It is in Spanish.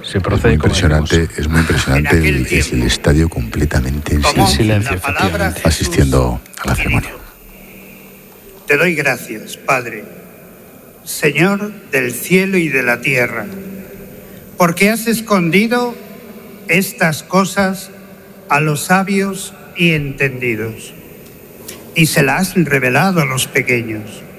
Se procede es muy impresionante el estadio completamente en silencio, asistiendo a la ceremonia. Te doy gracias, Padre, Señor del cielo y de la tierra, porque has escondido estas cosas a los sabios y entendidos, y se las has revelado a los pequeños.